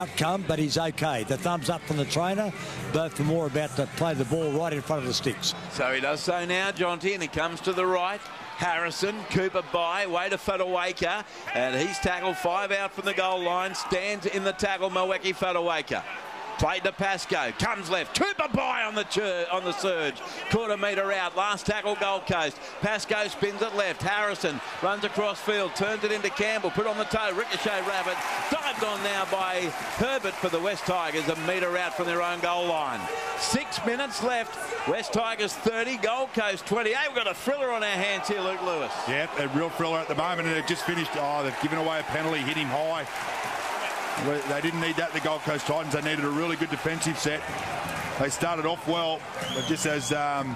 outcome, but he's okay. The thumbs up from the trainer, but for more about to play the ball right in front of the sticks. So he does so now, Jonty, and he comes to the right. Harrison, Cooper by, way to Fotuaika, and he's tackled 5 out from the goal line, stands in the tackle, Moeaki Fotuaika. Played to Pascoe, comes left, Cooper by on the surge, quarter metre out, last tackle Gold Coast. Pascoe spins it left, Harrison runs across field, turns it into Campbell, put on the toe, ricochet rabbit, dived on now by Herbert for the West Tigers, a metre out from their own goal line. 6 minutes left, West Tigers 30, Gold Coast 28. We've got a thriller on our hands here, Luke Lewis. Yeah, a real thriller at the moment, and they've just finished. Oh, they've given away a penalty, hit him high. They didn't need that, the Gold Coast Titans. They needed a really good defensive set. They started off well, but just as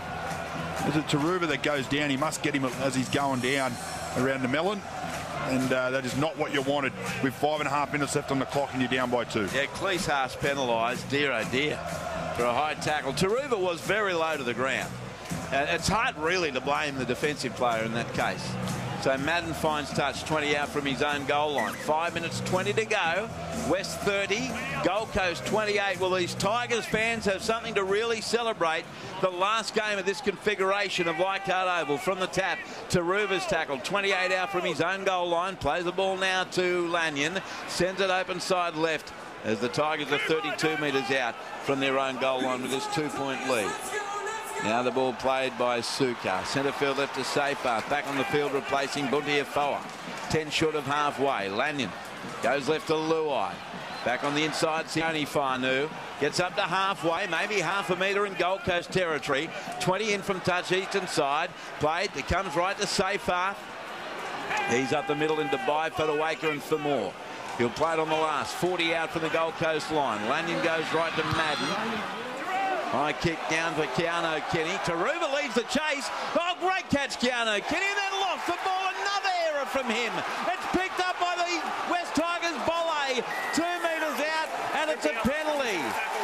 a Taruva that goes down, he must get him as he's going down around the melon. And that is not what you wanted with 5.5 minutes left on the clock and you're down by 2. Yeah, Cleese Haas penalised, dear oh dear, for a high tackle. Taruva was very low to the ground. It's hard really to blame the defensive player in that case. So Madden finds touch, 20 out from his own goal line. 5 minutes 20 to go. West 30, Gold Coast 28. Well, these Tigers fans have something to really celebrate. The last game of this configuration of Leichhardt Oval from the tap. Taruva's tackled, 28 out from his own goal line. Plays the ball now to Lanyon. Sends it open side left as the Tigers are 32 metres out from their own goal line with this 2-point lead. Now the ball played by Suka. Centre field left to Seyfarth. Back on the field replacing Buntiafoa. 10 short of halfway. Lanyon goes left to Luai. Back on the inside, Sione Fanu. Gets up to halfway, maybe half a metre in Gold Coast territory. 20 in from touch eastern side. Played, it comes right to Seyfarth. He's up the middle into Bai, Fotuaika and Famore. He'll play it on the last. 40 out from the Gold Coast line. Lanyon goes right to Madden. High kick down for Keano Kenny. Taruva leads the chase. Oh, great catch, Keano Kenny. And then lost the ball. Another error from him. It's picked up by the West Tigers. Bolle 2 metres out, and it's a penalty.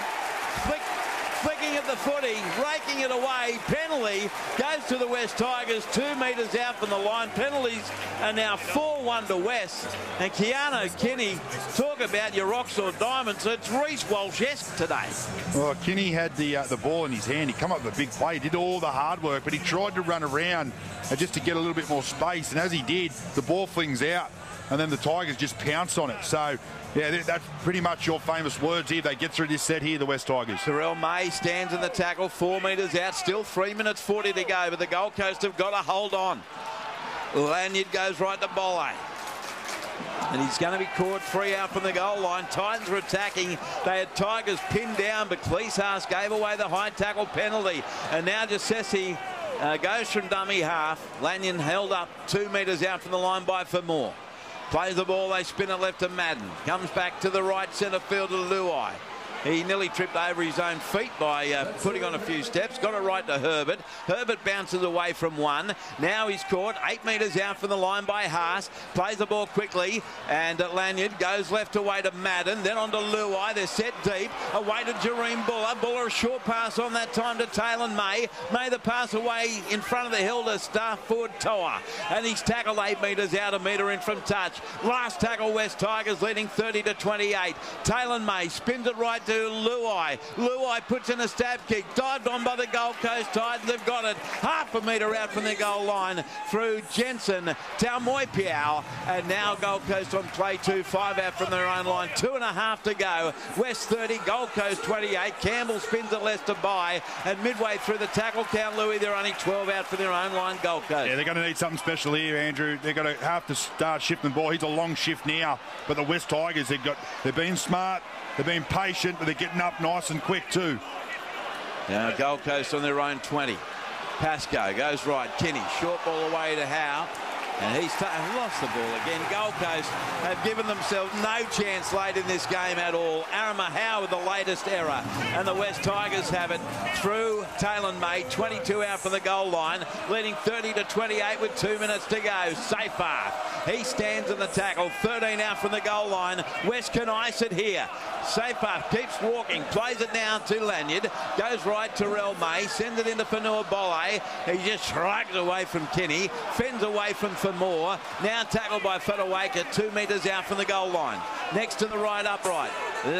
Flicking at the footy, raking it away. Penalty goes to the West Tigers. 2 metres out from the line. Penalties are now 4-1 to West. And Keano Kenny, talk about your rocks or diamonds. It's Reece Walsh-esque today. Well, Kenny had the ball in his hand. He come up with a big play. He did all the hard work, but he tried to run around just to get a little bit more space. And as he did, the ball flings out. And then the Tigers just pounce on it. So, yeah, that's pretty much your famous words here. They get through this set here, the West Tigers. Terrell May stands in the tackle, 4 metres out, still 3 minutes 40 to go, but the Gold Coast have got to hold on. Lanyard goes right to Bolle. And he's going to be caught 3 out from the goal line. Titans were attacking. They had Tigers pinned down, but Cleese Haas gave away the high tackle penalty. And now Giuseppe goes from dummy half. Lanyon held up 2 metres out from the line by Famore. Plays the ball, they spin it left to Madden. Comes back to the right centre field to Luai. He nearly tripped over his own feet by putting on a few steps. Got it right to Herbert. Herbert bounces away from one. Now he's caught 8 metres out from the line by Haas. Plays the ball quickly. And Lanyard goes left away to Madden. Then on to Luai. They're set deep. Away to Jareem Buller. Buller a short pass on that time to Taylor May. May the pass away in front of the hill to Starford Toa. And he's tackled 8 metres out, a metre in from touch. Last tackle, West Tigers leading 30-28. Taylor May spins it right to Luai. Luai puts in a stab kick, dived on by the Gold Coast Titans. They've got it half a metre out from their goal line through Jensen, Taumoepiau, and now Gold Coast on play 2, 5 out from their own line. 2.5 to go. West 30, Gold Coast 28. Campbell spins it left to Bai, and midway through the tackle count, Louis, they're only 12 out from their own line, Gold Coast. Yeah, they're going to need something special here, Andrew. They're going to have to start shifting the ball. He's a long shift now, but the West Tigers, they've been smart. They've been patient, but they're getting up nice and quick too. Now Gold Coast on their own 20. Pascoe goes right. Kenny, short ball away to Howe. And he's lost the ball again. Gold Coast have given themselves no chance late in this game at all. Arima Howe with the latest error. And the West Tigers have it through Taylor May. 22 out from the goal line. Leading 30-28 with 2 minutes to go. Seyfarth. He stands in the tackle. 13 out from the goal line. West can ice it here. Seyfarth keeps walking. Plays it now to Lanyard. Goes right to Terrell May. Sends it into Fanua Bolle. He just shrugs away from Kenny. Fends away from Famore. Now tackled by Fotuaika. 2 metres out from the goal line. Next to the right upright.